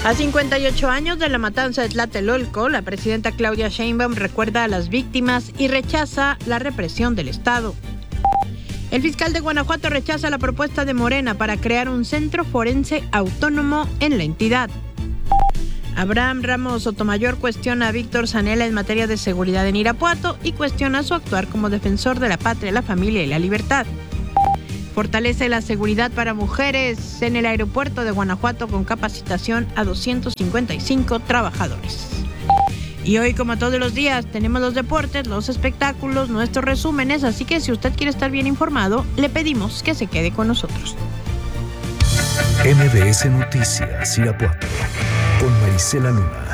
A 58 años de la matanza de Tlatelolco, la presidenta Claudia Sheinbaum recuerda a las víctimas y rechaza la represión del Estado. El fiscal de Guanajuato rechaza la propuesta de Morena para crear un centro forense autónomo en la entidad. Abraham Ramos Sotomayor cuestiona a Víctor Zanella en materia de seguridad en Irapuato y cuestiona su actuar como defensor de la patria, la familia y la libertad. Fortalece la seguridad para mujeres en el aeropuerto de Guanajuato con capacitación a 255 trabajadores. Y hoy, como todos los días, tenemos los deportes, los espectáculos, nuestros resúmenes, así que si usted quiere estar bien informado, le pedimos que se quede con nosotros. MBS Noticias Irapuato con Marisela Luna.